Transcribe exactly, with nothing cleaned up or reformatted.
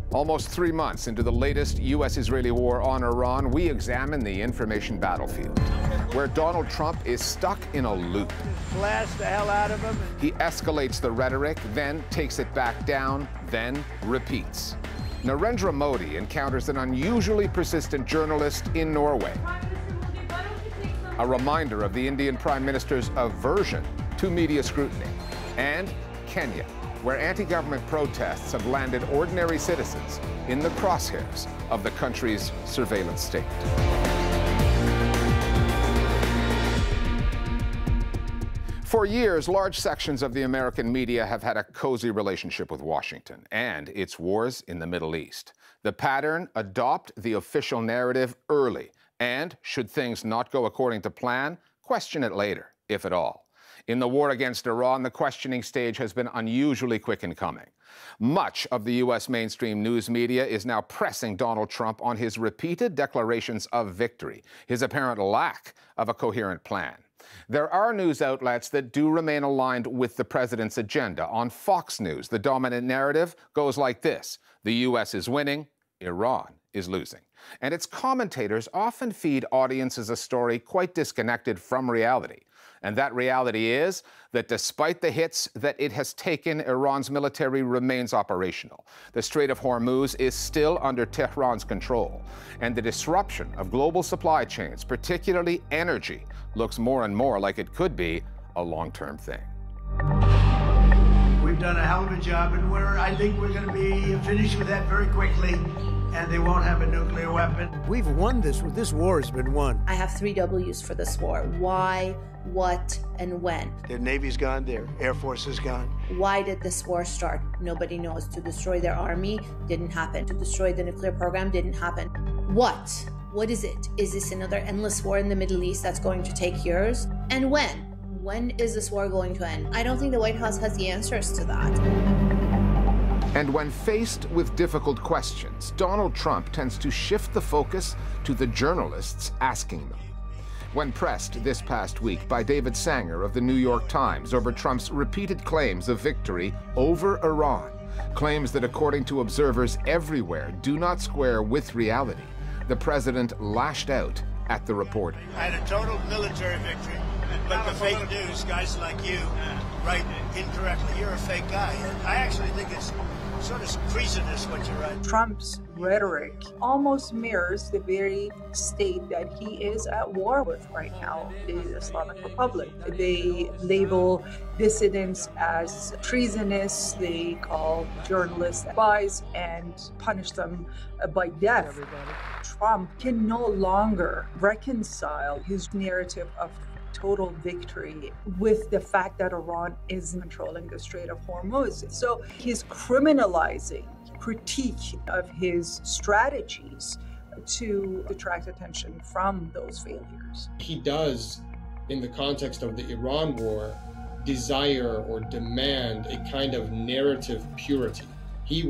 Almost three months into the latest U S Israeli war on Iran, we examine the information battlefield, where Donald Trump is stuck in a loop. Blast the hell out of him. He escalates the rhetoric, then takes it back down, then repeats. Narendra Modi encounters an unusually persistent journalist in Norway. A reminder of the Indian Prime Minister's aversion to media scrutiny. And Kenya, where anti-government protests have landed ordinary citizens in the crosshairs of the country's surveillance state. For years, large sections of the American media have had a cozy relationship with Washington and its wars in the Middle East. The pattern: adopt the official narrative early, and should things not go according to plan, question it later, if at all. In the war against Iran, the questioning stage has been unusually quick in coming. Much of the U S mainstream news media is now pressing Donald Trump on his repeated declarations of victory, his apparent lack of a coherent plan. There are news outlets that do remain aligned with the president's agenda. On Fox News, the dominant narrative goes like this: the U S is winning, Iran is losing. And its commentators often feed audiences a story quite disconnected from reality. And that reality is that despite the hits that it has taken, Iran's military remains operational. The Strait of Hormuz is still under Tehran's control. And the disruption of global supply chains, particularly energy, looks more and more like it could be a long-term thing. We've done a hell of a job, and we're, I think we're going to be finished with that very quickly, and they won't have a nuclear weapon. We've won this. This war has been won. I have three W's for this war: why, what, and when. Their Navy's gone, their Air Force is gone. Why did this war start? Nobody knows. To destroy their army didn't happen. To destroy the nuclear program didn't happen. What? What is it? Is this another endless war in the Middle East that's going to take years? And when? When is this war going to end? I don't think the White House has the answers to that. And when faced with difficult questions, Donald Trump tends to shift the focus to the journalists asking them. When pressed this past week by David Sanger of the New York Times over Trump's repeated claims of victory over Iran, claims that according to observers everywhere do not square with reality, the president lashed out at the reporter. I had a total military victory, but the fake news, guys like you, write incorrectly. You're a fake guy. I actually think it's sort of treasonous what you write. Trump's rhetoric almost mirrors the very state that he is at war with right now, the Islamic Republic. They label dissidents as treasonous, they call journalists spies and punish them by death. Trump can no longer reconcile his narrative of total victory with the fact that Iran is controlling the Strait of Hormuz. So he's criminalizing critique of his strategies to attract attention from those failures. He does, in the context of the Iran war, desire or demand a kind of narrative purity.